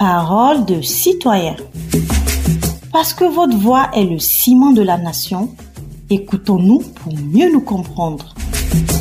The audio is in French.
Parole de citoyen. Parce que votre voix est le ciment de la nation, écoutons-nous pour mieux nous comprendre.